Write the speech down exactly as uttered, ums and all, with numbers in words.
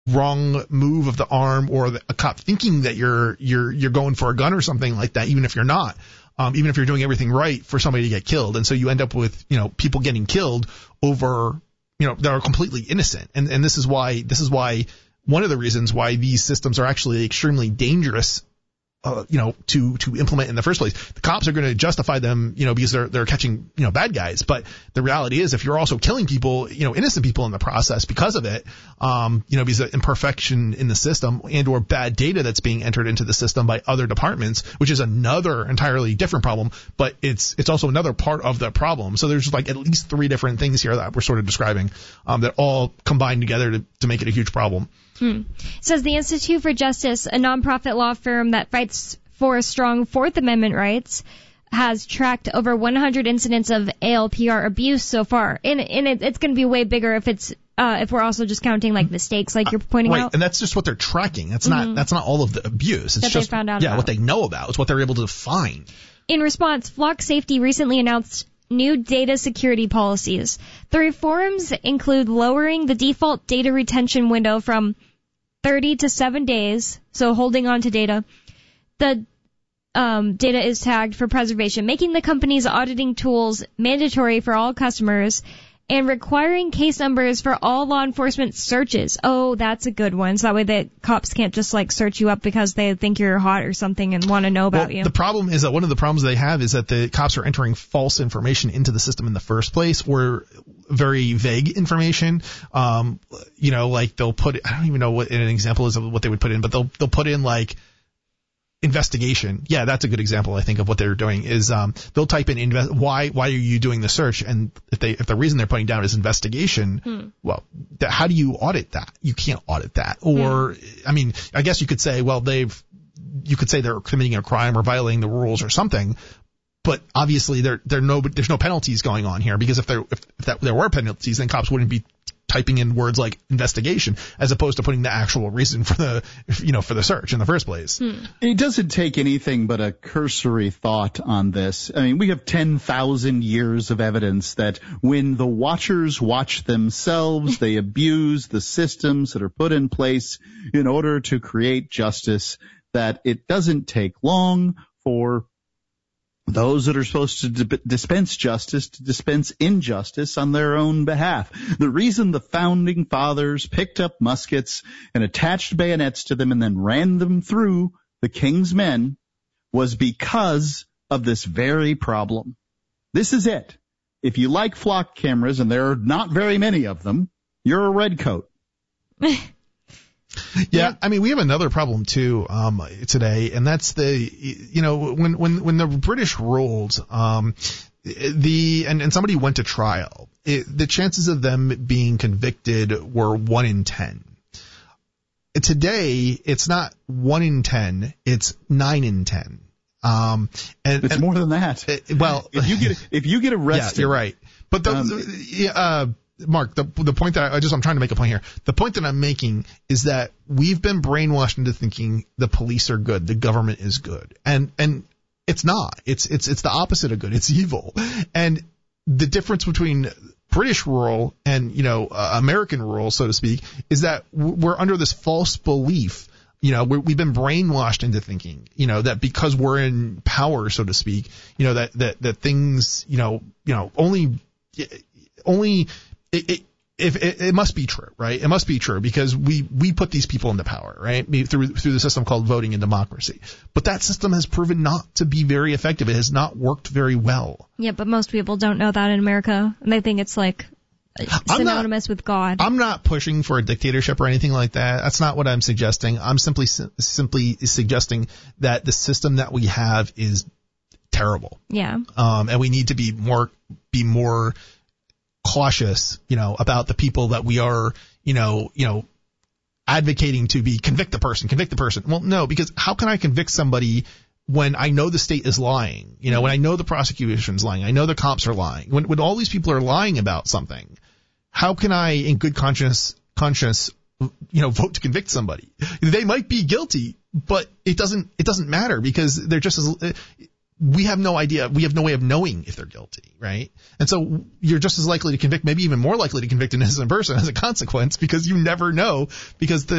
wrong move of the arm or the, a cop thinking that you're you're you're going for a gun or something like that, even if you're not, um, even if you're doing everything right, for somebody to get killed. And so you end up with, you know, people getting killed over, you know, that are completely innocent. And and this is why this is why one of the reasons why these systems are actually extremely dangerous, uh, you know, to, to implement in the first place. The cops are going to justify them, you know, because they're, they're catching, you know, bad guys. But the reality is, if you're also killing people, you know, innocent people in the process because of it, um, you know, because of imperfection in the system and or bad data that's being entered into the system by other departments, which is another entirely different problem, but it's, it's also another part of the problem. So there's like at least three different things here that we're sort of describing, um, that all combine together to, to make it a huge problem. Hmm. It says the Institute for Justice, a nonprofit law firm that fights for strong Fourth Amendment rights, has tracked over one hundred incidents of A L P R abuse so far. And, and it, it's going to be way bigger if it's uh, if we're also just counting like mistakes, like you're pointing uh, right. out. And that's just what they're tracking. That's mm-hmm. not that's not all of the abuse. It's that just they found out yeah about. what they know about. It's what they're able to find. In response, Flock Safety recently announced new data security policies. The reforms include lowering the default data retention window from thirty to seven days, so holding on to data. The um, data is tagged for preservation, making the company's auditing tools mandatory for all customers, and requiring case numbers for all law enforcement searches. Oh, that's a good one. So that way the cops can't just like search you up because they think you're hot or something and want to know about well, you. The problem is that one of the problems they have is that the cops are entering false information into the system in the first place, or very vague information. Um, you know, like they'll put, I don't even know what an example is of what they would put in, but they'll, they'll put in like investigation. Yeah, that's a good example, I think, of what they're doing is, um, they'll type in invest, why, why are you doing the search? And if they, if the reason they're putting down is investigation, hmm. well, th- how do you audit that? You can't audit that. Or, hmm. I mean, I guess you could say, well, they've, you could say they're committing a crime or violating the rules or something. But obviously there, there no, there's no penalties going on here, because if there, if, if that, there were penalties, then cops wouldn't be typing in words like investigation as opposed to putting the actual reason for the, you know, for the search in the first place. Hmm. It doesn't take anything but a cursory thought on this. I mean, we have ten thousand years of evidence that when the watchers watch themselves, they abuse the systems that are put in place in order to create justice, that it doesn't take long for those that are supposed to d- dispense justice to dispense injustice on their own behalf. The reason the founding fathers picked up muskets and attached bayonets to them and then ran them through the king's men was because of this very problem. This is it. If you like flock cameras, and there are not very many of them, you're a redcoat. Yeah, I mean, we have another problem too, um, today, and that's the, you know, when, when, when the British ruled, um, the, and, and somebody went to trial, it, the chances of them being convicted were one in ten. Today, it's not one in ten, it's nine in ten. Um, and it's and, more than that. It, well, if you get, if you get arrested. Yeah, you're right. But the, um, uh, Mark, the the point that I, I just I'm trying to make a point here. The point that I'm making is that we've been brainwashed into thinking the police are good, the government is good, and and it's not. It's it's it's the opposite of good. It's evil. And the difference between British rule and you know uh, American rule, so to speak, is that we're under this false belief. You know, we're, we've been brainwashed into thinking, you know, that because we're in power, so to speak, you know, that that that things, you know, you know, only only. It, it, if it, it must be true, right? It must be true because we, we put these people into power, right? Through, through the system called voting and democracy. But that system has proven not to be very effective. It has not worked very well. Yeah, but most people don't know that in America. And they think it's like synonymous not, with God. I'm not pushing for a dictatorship or anything like that. That's not what I'm suggesting. I'm simply, simply suggesting that the system that we have is terrible. Yeah. Um, and we need to be more, be more, cautious, you know, about the people that we are, you know, you know, advocating to be convict the person, convict the person. Well, no, because how can I convict somebody when I know the state is lying? You know, when I know the prosecution's lying, I know the cops are lying. When when all these people are lying about something, how can I, in good conscience, conscience, you know, vote to convict somebody? They might be guilty, but it doesn't it doesn't matter because they're just as we have no idea. We have no way of knowing if they're guilty, right? And so you're just as likely to convict, maybe even more likely to convict an innocent person as a consequence because you never know because the